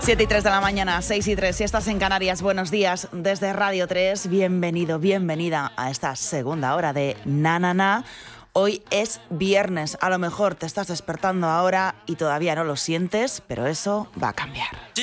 7:03 de la mañana, 6:03. Si estás en Canarias, buenos días desde Radio 3. Bienvenido, bienvenida a esta segunda hora de Na Na Na. Hoy es viernes. A lo mejor te estás despertando ahora y todavía no lo sientes, pero eso va a cambiar.